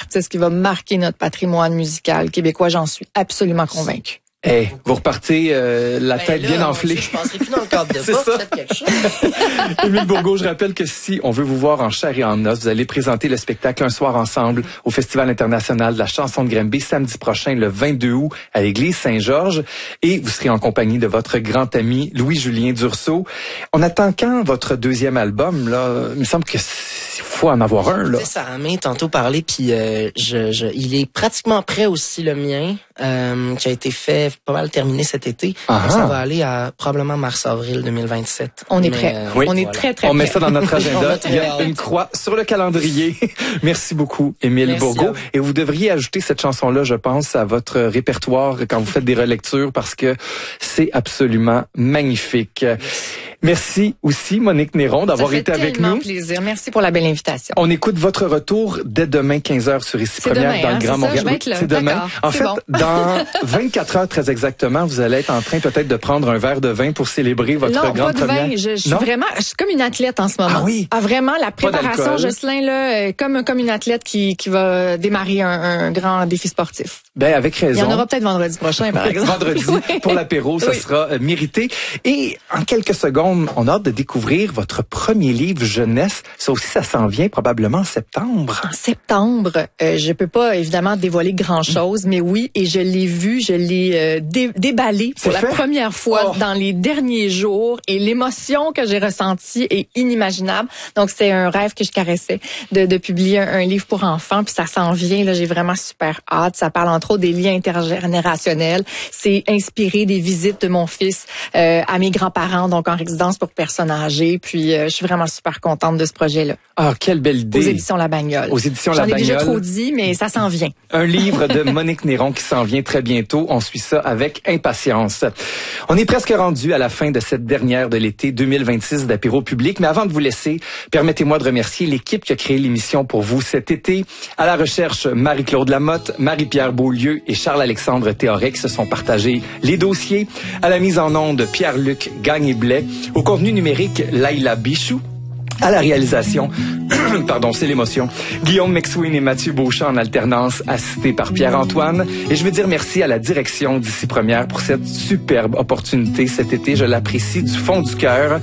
artiste qui va marquer notre patrimoine musical québécois, j'en suis absolument convaincue. Hey, vous repartez la tête bien enflée. Je penserai plus dans le cadre de boxe, faites quelque chose. Émile Bourgault, je rappelle que si on veut vous voir en chair et en os, vous allez présenter le spectacle Un soir ensemble au Festival international de la chanson de Granby samedi prochain, le 22 août, à l'église Saint-Georges. Et vous serez en compagnie de votre grand ami Louis-Julien Dursault. On attend quand votre deuxième album, là? Il me semble que faut en avoir un, là. Sarah May, tantôt parlé, puis il est pratiquement prêt aussi, le mien, qui a été fait pas mal terminé cet été. Ça va aller à probablement mars-avril 2027. On est prêt. On est très, très prêt. On met ça dans notre agenda. Il y a une croix sur le calendrier. Merci beaucoup, Émile Bourgault. Et vous devriez ajouter cette chanson-là, je pense, à votre répertoire quand vous faites des relectures parce que c'est absolument magnifique. Merci aussi, Monique Néron, d'avoir été avec nous. Ça fait tellement plaisir. Merci pour la belle invitation. On écoute votre retour dès demain, 15h sur Ici Première, dans le Grand Montréal. C'est demain. En fait, dans 24 heures très exactement, vous allez être en train peut-être de prendre un verre de vin pour célébrer votre grande première. Non, je suis vraiment, je suis comme une athlète en ce moment. Ah oui? Ah, vraiment, la préparation, Jocelyn, là, comme une athlète qui va démarrer un grand défi sportif. Ben, avec raison. Il y en aura peut-être vendredi prochain, par exemple. Vendredi, pour l'apéro, ça sera mérité. Et en quelques secondes, on a hâte de découvrir votre premier livre jeunesse. Ça aussi, ça s'en vient probablement en septembre. En septembre, je peux pas évidemment dévoiler grand-chose, mais oui, et je l'ai vu, je l'ai déballé pour la première fois dans les derniers jours, et l'émotion que j'ai ressentie est inimaginable. Donc, c'est un rêve que je caressais de publier un livre pour enfants, puis ça s'en vient. Là, j'ai vraiment super hâte. Ça parle entre autres des liens intergénérationnels. C'est inspiré des visites de mon fils à mes grands-parents, donc en résidence pour personnes âgées. Puis, je suis vraiment super contente de ce projet-là. Ah, quelle belle idée. Aux éditions La Bagnole. Aux éditions La Bagnole. J'en ai déjà trop dit, mais ça s'en vient. Un livre de Monique Néron qui s'en vient très bientôt. On suit ça avec impatience. On est presque rendu à la fin de cette dernière de l'été 2026 d'Apéro Public. Mais avant de vous laisser, permettez-moi de remercier l'équipe qui a créé l'émission pour vous cet été. À la recherche, Marie-Claude Lamotte, Marie-Pierre Beaulieu et Charles-Alexandre Théoret qui se sont partagés les dossiers. À la mise en onde, Pierre-Luc Gagné-Blais. Au contenu numérique, Laïla Bichou. À la réalisation, pardon, c'est l'émotion, Guillaume McSween et Mathieu Beauchamp en alternance, assistés par Pierre-Antoine. Et je veux dire merci à la direction d'Ici Première pour cette superbe opportunité cet été. Je l'apprécie du fond du cœur.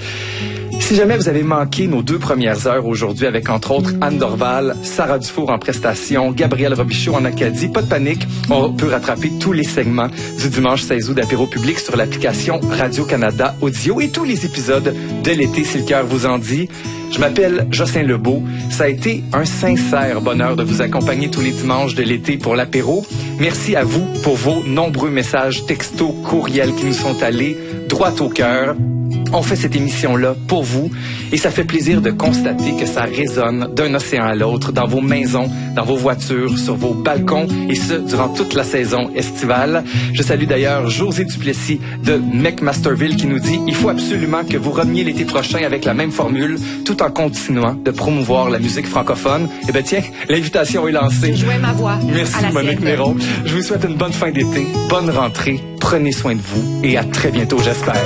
Si jamais vous avez manqué nos 2 premières heures aujourd'hui avec, entre autres, Anne Dorval, Sarah Dufour en prestation, Gabriel Robichaud en Acadie, pas de panique, on peut rattraper tous les segments du dimanche 16 août d'Apéro Public sur l'application Radio-Canada Audio et tous les épisodes de l'été, si le cœur vous en dit. Je m'appelle Jocelyn Lebeau. Ça a été un sincère bonheur de vous accompagner tous les dimanches de l'été pour l'apéro. Merci à vous pour vos nombreux messages textos, courriels qui nous sont allés droit au cœur. On fait cette émission-là pour vous et ça fait plaisir de constater que ça résonne d'un océan à l'autre, dans vos maisons, dans vos voitures, sur vos balcons et ce, durant toute la saison estivale. Je salue d'ailleurs José Duplessis de McMasterville qui nous dit « Il faut absolument que vous reveniez l'été prochain avec la même formule tout en continuant de promouvoir la musique francophone. » Eh bien tiens, l'invitation est lancée. Je jouais ma voix. Merci Monique Néron. Je vous souhaite une bonne fin d'été, bonne rentrée, prenez soin de vous et à très bientôt, j'espère.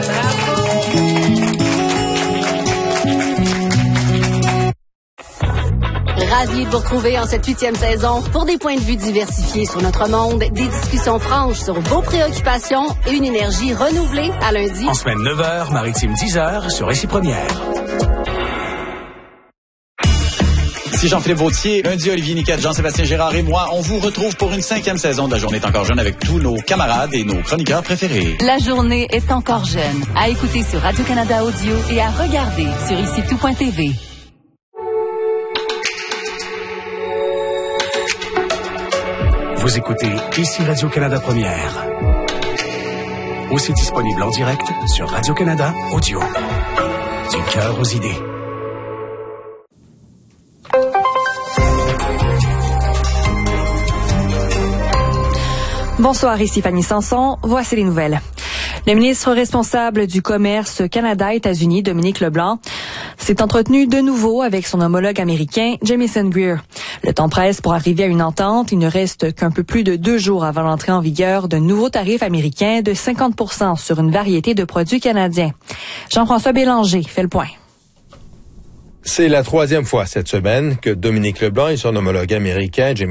Ravi de vous retrouver en cette 8e saison pour des points de vue diversifiés sur notre monde, des discussions franches sur vos préoccupations et une énergie renouvelée à lundi. En semaine 9h, maritime 10h sur Ici Première. Ici Jean-Philippe Vautier, lundi Olivier Niquette, Jean-Sébastien Gérard et moi, on vous retrouve pour une 5e saison de La Journée est encore jeune avec tous nos camarades et nos chroniqueurs préférés. La Journée est encore jeune. À écouter sur Radio-Canada Audio et à regarder sur ICITOUT.tv. Vous écoutez Ici Radio-Canada Première. Aussi disponible en direct sur Radio-Canada Audio. Du cœur aux idées. Bonsoir, ici Fanny Sanson. Voici les nouvelles. Le ministre responsable du commerce Canada-États-Unis, Dominique Leblanc, s'est entretenu de nouveau avec son homologue américain, Jamieson Greer. Le temps presse pour arriver à une entente. Il ne reste qu'un peu plus de 2 jours avant l'entrée en vigueur de nouveaux tarifs américains de 50% sur une variété de produits canadiens. Jean-François Bélanger fait le point. C'est la 3e fois cette semaine que Dominique Leblanc et son homologue américain,